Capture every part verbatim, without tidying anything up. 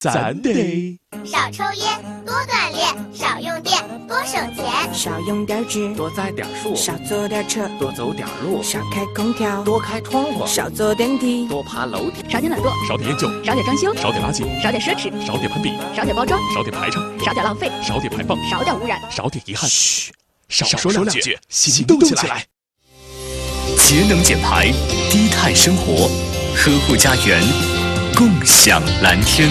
咱得少抽烟，多锻炼，少用电，多省钱， 少用点纸， 多栽点树， 少坐点车， 多走点路， 少开空调， 多开窗户， 少坐电梯， 多爬楼梯， 少点懒惰， 少点厌旧， 少点装修， 少点垃圾， 少点奢侈， 少点攀比， 少点包装， 少点排场， 少点浪费， 少点排放， 少点污染， 少点遗憾。嘘，少说两句，行动起来。 节能减排，低碳生活，呵护家园，共享蓝天。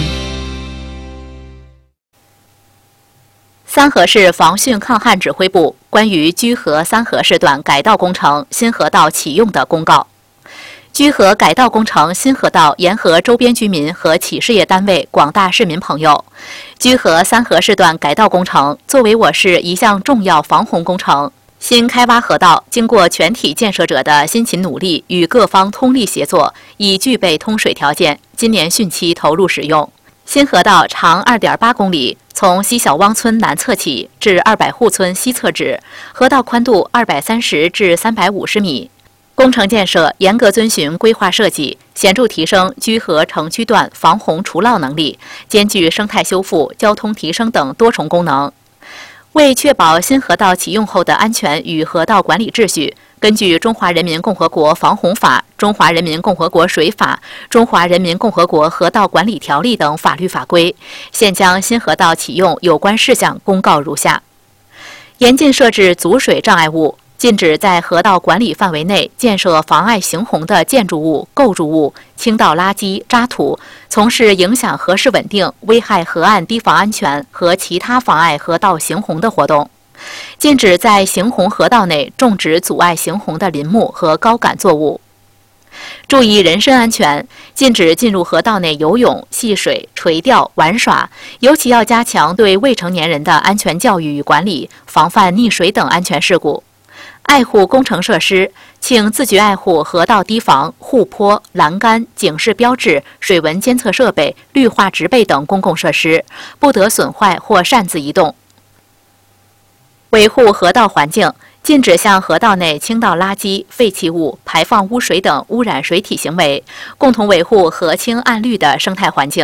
三河市防汛抗旱指挥部关于居河三河市段改道工程新河道启用的公告。居河改道工程新河道沿河周边居民和企事业单位广大市民朋友，居河三河市段改道工程作为我市一项重要防洪工程，新开挖河道经过全体建设者的辛勤努力与各方通力协作，已具备通水条件，今年汛期投入使用。新河道长 二点八公里，从西小汪村南侧起至二百户村西侧止，河道宽度二百三十至三百五十米。工程建设严格遵循规划设计，显著提升居河城区段防洪除涝能力，兼具生态修复、交通提升等多重功能。为确保新河道启用后的安全与河道管理秩序，根据《中华人民共和国防洪法》、《中华人民共和国水法》、《中华人民共和国河道管理条例》等法律法规，现将新河道启用有关事项公告如下：严禁设置阻水障碍物，禁止在河道管理范围内建设妨碍行洪的建筑物、构筑物、倾倒垃圾、渣土，从事影响河势稳定、危害河岸堤防安全和其他妨碍河道行洪的活动。禁止在行洪河道内种植阻碍行洪的林木和高杆作物。注意人身安全，禁止进入河道内游泳、戏水、垂钓、玩耍，尤其要加强对未成年人的安全教育与管理，防范溺水等安全事故。爱护工程设施，请自觉爱护河道堤防、护坡、栏杆、警示标志、水文监测设备、绿化植被等公共设施，不得损坏或擅自移动。维护河道环境，禁止向河道内倾倒垃圾、废弃物、排放污水等污染水体行为，共同维护河清岸绿的生态环境。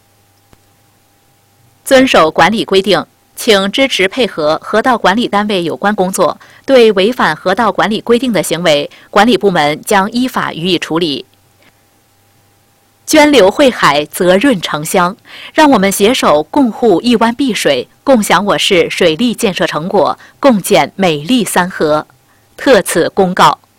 遵守管理规定，请支持配合河道管理单位有关工作，对违反河道管理规定的行为，管理部门将依法予以处理。涓流汇海，泽润城乡，让我们携手共护一湾碧水，共享我市水利建设成果，共建美丽三河。特此公告。